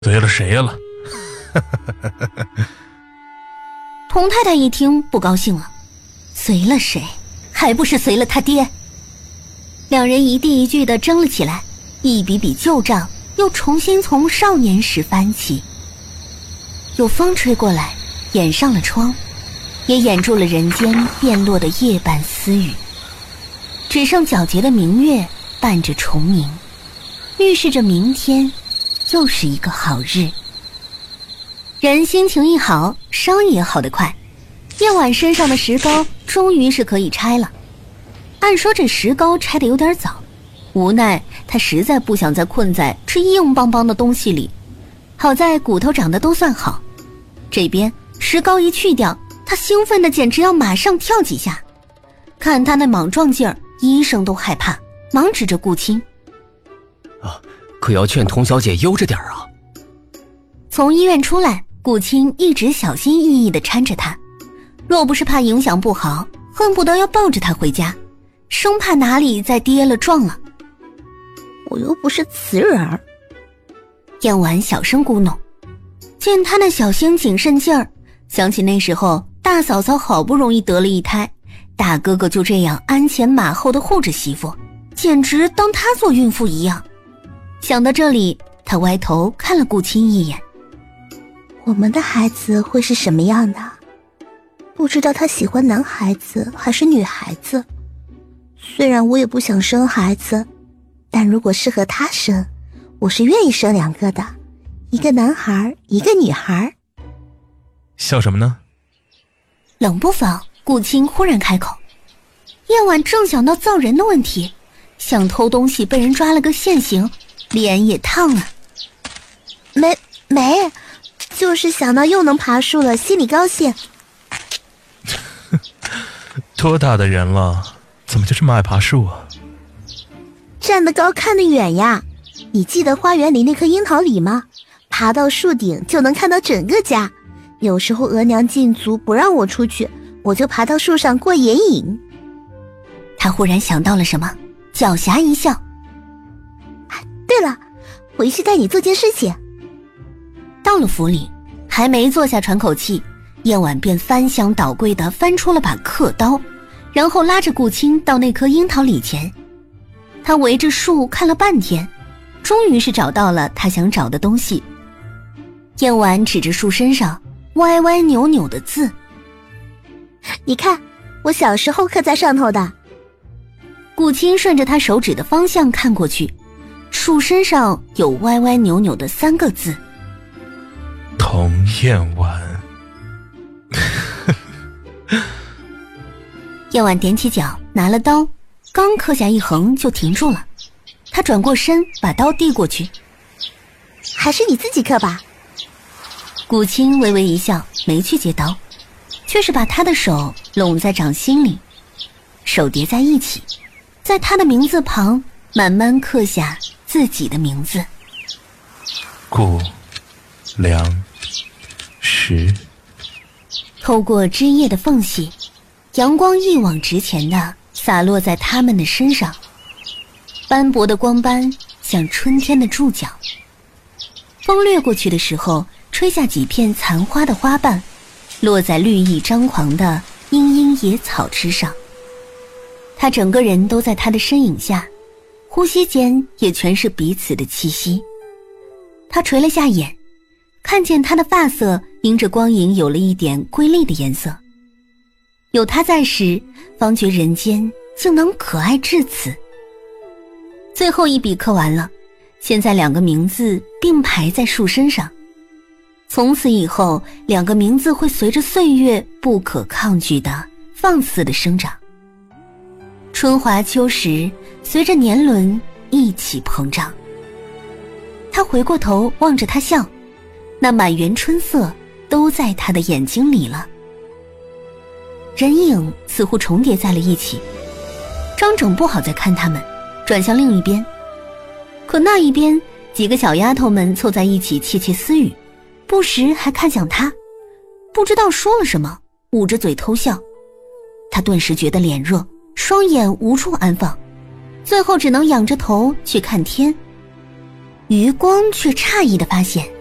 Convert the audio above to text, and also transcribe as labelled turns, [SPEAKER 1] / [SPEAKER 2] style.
[SPEAKER 1] 随了谁了？
[SPEAKER 2] 童太太一听不高兴了，随了谁？还不是随了他爹。两人一地一句地争了起来，一笔笔旧账又重新从少年时翻起。有风吹过来，掩上了窗，也掩住了人间变落的夜半私语，只剩皎洁的明月伴着虫鸣，预示着明天又是一个好日。人心情一好，生意也好得快。夜晚身上的石膏终于是可以拆了。按说这石膏拆得有点早，无奈他实在不想再困在这硬邦邦的东西里。好在骨头长得都算好，这边石膏一去掉，他兴奋的简直要马上跳几下。看他那莽撞劲儿，医生都害怕，忙指着顾青：
[SPEAKER 3] 可要劝童小姐悠着点啊。
[SPEAKER 2] 从医院出来，顾青一直小心翼翼地搀着他，若不是怕影响不好，恨不得要抱着他回家，生怕哪里再跌了撞了。
[SPEAKER 4] 我又不是瓷人儿。
[SPEAKER 2] 燕婉小声咕哝，见他那小心谨慎劲儿，想起那时候大嫂嫂好不容易得了一胎，大哥哥就这样鞍前马后的护着媳妇，简直当他做孕妇一样。想到这里，他歪头看了顾青一眼。
[SPEAKER 4] 我们的孩子会是什么样的？不知道他喜欢男孩子还是女孩子。虽然我也不想生孩子，但如果适合他生，我是愿意生2个的，一个男孩，一个女孩。
[SPEAKER 1] 笑什么呢？
[SPEAKER 2] 冷不防，顾青忽然开口。夜晚正想到造人的问题，想偷东西被人抓了个现行，脸也烫了。
[SPEAKER 4] 没，就是想到又能爬树了，心里高兴。
[SPEAKER 1] 多大的人了，怎么就这么爱爬树啊？
[SPEAKER 4] 站得高看得远呀。你记得花园里那棵樱桃李吗？爬到树顶就能看到整个家。有时候额娘禁足不让我出去，我就爬到树上过眼瘾。
[SPEAKER 2] 他忽然想到了什么，狡黠一笑。
[SPEAKER 4] 对了，回去带你做件事情。
[SPEAKER 2] 到了府里，还没坐下喘口气，燕婉便翻箱倒柜地翻出了把刻刀，然后拉着顾青到那棵樱桃李前。他围着树看了半天，终于是找到了他想找的东西。燕婉指着树身上歪歪扭扭的字：
[SPEAKER 4] 你看，我小时候刻在上头的。
[SPEAKER 2] 顾青顺着他手指的方向看过去，树身上有歪歪扭扭的3个字：
[SPEAKER 1] 童燕婉。
[SPEAKER 2] 燕婉踮起脚拿了刀，刚刻下一横就停住了。他转过身把刀递过去。
[SPEAKER 4] 还是你自己刻吧。
[SPEAKER 2] 顾青微微一笑，没去接刀，却是把他的手拢在掌心里，手叠在一起，在他的名字旁慢慢刻下自己的名字：
[SPEAKER 1] 顾良石。
[SPEAKER 2] 透过枝叶的缝隙，阳光一往直前地洒落在他们的身上，斑驳的光斑像春天的柱脚。风掠过去的时候，吹下几片残花的花瓣，落在绿意张狂的茵茵野草之上。他整个人都在他的身影下，呼吸间也全是彼此的气息。他垂了下眼，看见他的发色因着光影有了一点瑰丽的颜色。有他在时，方觉人间竟能可爱至此。最后一笔刻完了，现在2个名字并排在树身上。从此以后，2个名字会随着岁月不可抗拒的放肆的生长，春华秋实随着年轮一起膨胀。他回过头望着他笑，那满园春色都在他的眼睛里了。人影似乎重叠在了一起，张整不好再看他们，转向另一边。可那一边几个小丫头们凑在一起窃窃私语，不时还看向他，不知道说了什么，捂着嘴偷笑。他顿时觉得脸热，双眼无处安放，最后只能仰着头去看天。余光却诧异地发现，